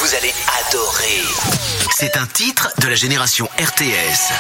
Vous allez adorer. C'est un titre de la génération RTS.